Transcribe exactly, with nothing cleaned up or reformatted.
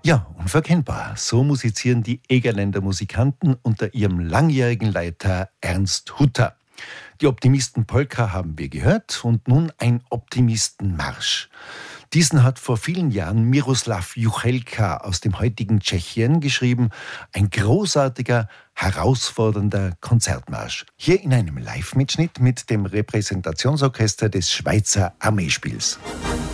Ja, unverkennbar. So musizieren die Egerländer Musikanten unter ihrem langjährigen Leiter Ernst Hutter. Die Optimisten-Polka haben wir gehört und nun ein Optimistenmarsch. Diesen hat vor vielen Jahren Miroslav Juchelka aus dem heutigen Tschechien geschrieben. Ein großartiger, herausfordernder Konzertmarsch. Hier in einem Live-Mitschnitt mit dem Repräsentationsorchester des Schweizer Armeespiels.